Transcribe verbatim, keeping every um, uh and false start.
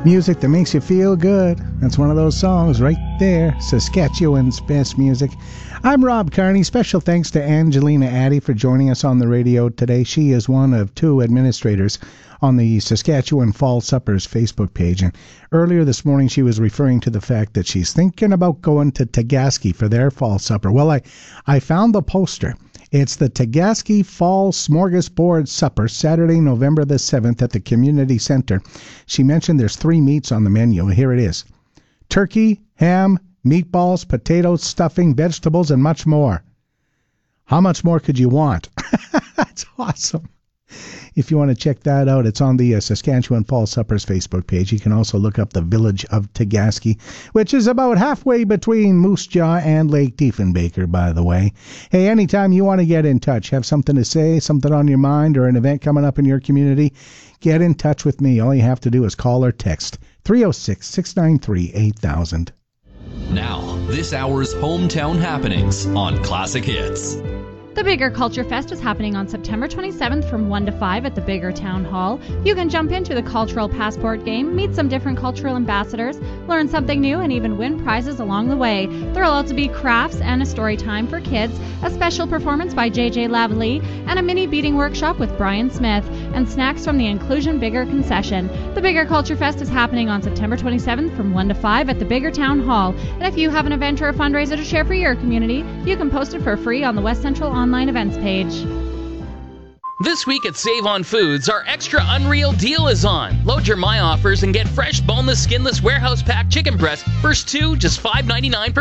Music that makes you feel good. That's one of those songs right there. Saskatchewan's best music. I'm Rob Carney. Special thanks to Angelina Addy for joining us on the radio today. She is one of two administrators on the Saskatchewan Fall Suppers Facebook page. And earlier this morning, she was referring to the fact that she's thinking about going to Tegasky for their Fall Supper. Well, I, I found the poster. It's the Tegasky Fall Smorgasbord Supper, Saturday, November the seventh at the Community Center. She mentioned there's three meats on the menu. Here it is. Turkey, ham, meatballs, potatoes, stuffing, vegetables, and much more. How much more could you want? That's awesome. If you want to check that out, it's on the uh, Saskatchewan Fall Suppers Facebook page. You can also look up the village of Tegasky, which is about halfway between Moose Jaw and Lake Diefenbaker, by the way. Hey, anytime you want to get in touch, have something to say, something on your mind, or an event coming up in your community, get in touch with me. All you have to do is call or text three oh six, six nine three, eight thousand. Now, this hour's hometown happenings on Classic Hits. The Bigger Culture Fest is happening on September twenty-seventh from one to five at the Bigger Town Hall. You can jump into the Cultural Passport game, meet some different cultural ambassadors, learn something new, and even win prizes along the way. There will also be crafts and a story time for kids, a special performance by J J Lavalley, and a mini beading workshop with Brian Smith, and snacks from the Inclusion Bigger concession. The Bigger Culture Fest is happening on September twenty-seventh from one to five at the Bigger Town Hall. And if you have an event or a fundraiser to share for your community, you can post it for free on the West Central online events page. This week at Save on Foods, our extra unreal deal is on. Load your My Offers and get fresh boneless, skinless warehouse pack chicken breast. First two, just five ninety-nine per